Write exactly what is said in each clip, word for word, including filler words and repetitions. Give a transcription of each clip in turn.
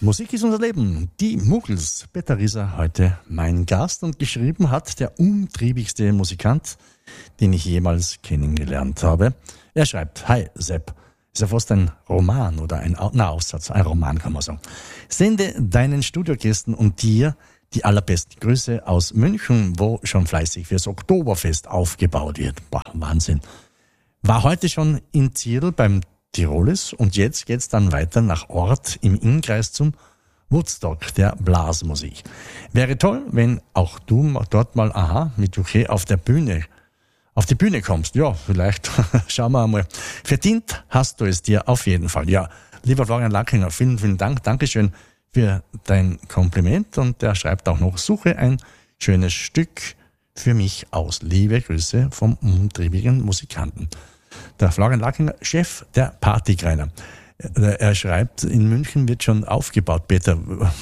Musik ist unser Leben. Die Muggels. Peter Rieser heute mein Gast und geschrieben hat der umtriebigste Musikant, den ich jemals kennengelernt habe. Er schreibt, hi Sepp, ist ja fast ein Roman oder ein na, Aussatz, ein Roman kann man sagen. Sende deinen Studiogästen und dir die allerbesten Grüße aus München, wo schon fleißig fürs Oktoberfest aufgebaut wird. Boah, Wahnsinn. War heute schon in Zierl beim Tirolis und jetzt geht's dann weiter nach Ort im Innkreis zum Woodstock der Blasmusik. Wäre toll, wenn auch du dort mal, aha, mit U K auf der Bühne, auf die Bühne kommst. Ja, vielleicht schauen wir einmal. Verdient hast du es dir auf jeden Fall. Ja, lieber Florian Lackinger, vielen, vielen Dank. Dankeschön für dein Kompliment. Und er schreibt auch noch, suche ein schönes Stück für mich aus. Liebe Grüße vom umtriebigen Musikanten. Der Florian Lackinger, Chef der Partykreiner. Er schreibt, in München wird schon aufgebaut, Peter.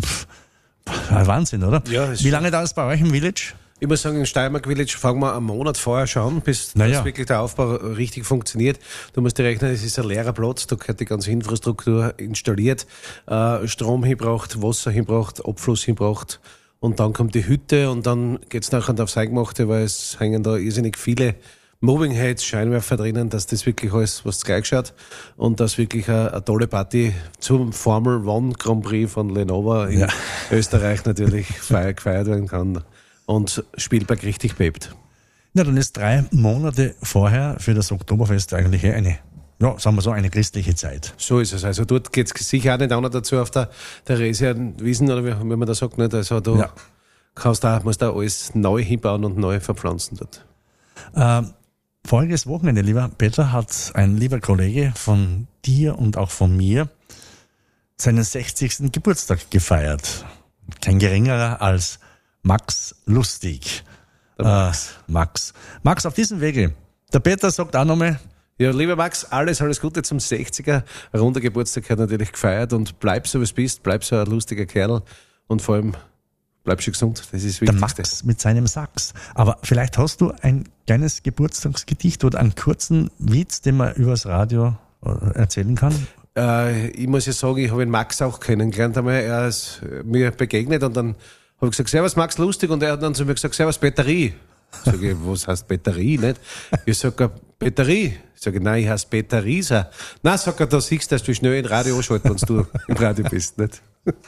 Wahnsinn, oder? Ja, Wie lange dauert es bei euch im Village? Ich muss sagen, in Steiermark Village fangen wir einen Monat vorher schon an, bis naja. das wirklich der Aufbau richtig funktioniert. Du musst dir rechnen, es ist ein leerer Platz, da gehört die ganze Infrastruktur installiert, äh, Strom hinbracht, Wasser hinbracht, Abfluss hinbracht und dann kommt die Hütte und dann geht's nachher aufs Eingemachte, weil es hängen da irrsinnig viele Moving-Heads, Scheinwerfer drinnen, dass das wirklich alles was gleich schaut und dass wirklich eine, eine tolle Party zum Formel One Grand Prix von Lenovo in ja. Österreich natürlich gefeiert werden kann und Spielberg richtig bebt. Ja, dann ist drei Monate vorher für das Oktoberfest eigentlich eine, ja, sagen wir so, eine christliche Zeit. So ist es. Also dort geht's sicher auch nicht auch dazu auf der Theresienwiesen oder wie, wie man das sagt, nicht. Also du ja. kannst da, musst da alles neu hinbauen und neu verpflanzen dort. Ähm, Voriges Wochenende, lieber Peter, hat ein lieber Kollege von dir und auch von mir seinen sechzigsten Geburtstag gefeiert. Kein geringerer als Max Lustig. Max. Äh, Max. Max, auf diesem Wege. Der Peter sagt auch nochmal. Ja, lieber Max, alles, alles Gute zum sechziger. Ein runder Geburtstag hat natürlich gefeiert und bleib so, wie du bist, bleib so ein lustiger Kerl und vor allem bleib schon gesund, das ist das Wichtigste. Der Max mit seinem Sax. Aber vielleicht hast du ein kleines Geburtstagsgedicht oder einen kurzen Witz, den man übers Radio erzählen kann? Äh, ich muss ja sagen, ich habe den Max auch kennengelernt einmal. Er ist mir begegnet und dann habe ich gesagt, servus Max, lustig. Und er hat dann zu mir gesagt, servus Batterie. Sag ich, was heißt Batterie, nicht? Ich sage, Batterie. Sag ich, nein, ich heiße Peter Rieser. Nein, sag er, da siehst du, dass du schnell in Radio anschalten, wenn du im Radio bist, nicht?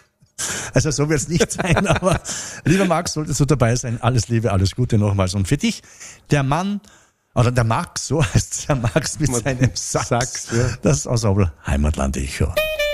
Also so wird es nicht sein, aber lieber Max, solltest du dabei sein. Alles Liebe, alles Gute nochmals. Und für dich, der Mann, oder der Max, so heißt der Max mit seinem Sax, Sax ja. das Ensemble Heimatland Echo.